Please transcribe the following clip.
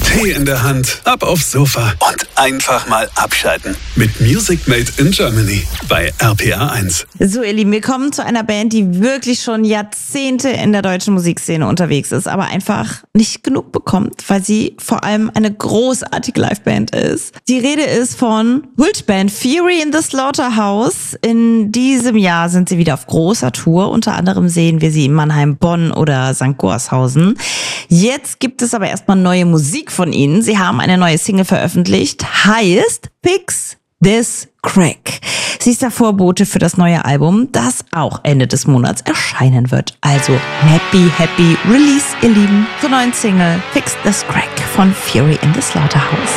Tee in der Hand, ab aufs Sofa und einfach mal abschalten. Mit Music Made in Germany bei RPR 1. So, ihr Lieben, wir kommen zu einer Band, die wirklich schon Jahrzehnte in der deutschen Musikszene unterwegs ist, aber einfach nicht genug bekommt, weil sie vor allem eine großartige Liveband ist. Die Rede ist von Kultband Fury in the Slaughterhouse. In diesem Jahr sind sie wieder auf großer Tour. Unter anderem sehen wir sie in Mannheim, Bonn oder St. Gorshausen. Jetzt gibt es aber erstmal neue Musik von ihnen. Sie haben eine neue Single veröffentlicht, heißt Fix This Crack. Sie ist der Vorbote für das neue Album, das auch Ende des Monats erscheinen wird. Also happy Release, ihr Lieben, zur neuen Single Fix This Crack von Fury in the Slaughterhouse.